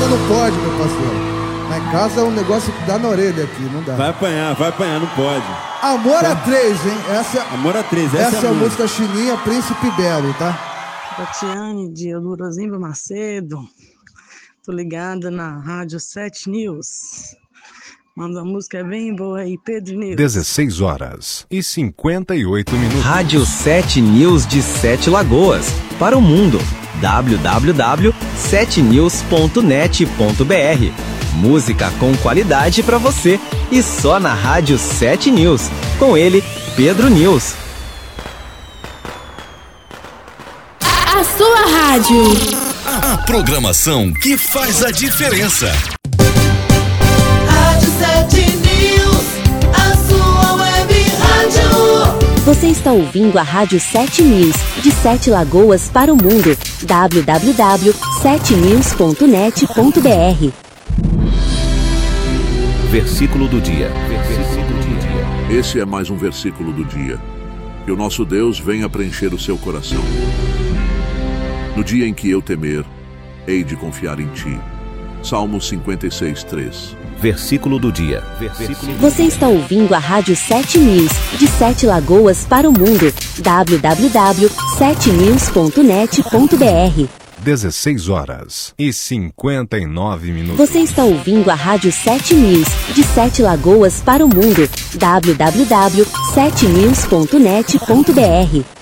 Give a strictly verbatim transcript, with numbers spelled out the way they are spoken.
casa não pode, meu parceiro. Lá em casa é um negócio que dá na orelha aqui, não dá. Vai apanhar, vai apanhar, não pode. Amor a três, hein? Essa, Amor a três, essa, essa é a é a música chininha Príncipe Belo, tá? Tatiane de Eudorosimba Macedo. Tô ligada na Rádio sete News. Manda uma música bem boa aí, Pedro News. dezesseis horas e cinquenta e oito minutos. Rádio sete News de Sete Lagoas. Para o mundo. w w w ponto sete news ponto net ponto b r. Música com qualidade para você. E só na Rádio sete News. Com ele, Pedro News. A sua rádio. A programação que faz a diferença. Rádio sete News, a sua web rádio. Você está ouvindo a Rádio sete News, de Sete Lagoas para o mundo. w w w ponto sete news ponto net ponto b r. Versículo do dia. Versículo do dia. Esse é mais um versículo do dia. Que o nosso Deus venha preencher o seu coração. No dia em que eu temer, hei de confiar em ti. Salmo cinquenta e seis, três. Versículo do dia. Versículo do Você está ouvindo a Rádio sete News, de Sete Lagoas para o mundo. w w w ponto sete news ponto net ponto b r. dezesseis horas e cinquenta e nove minutos. Você está ouvindo a Rádio sete News, de Sete Lagoas para o mundo. w w w ponto sete news ponto net ponto b r.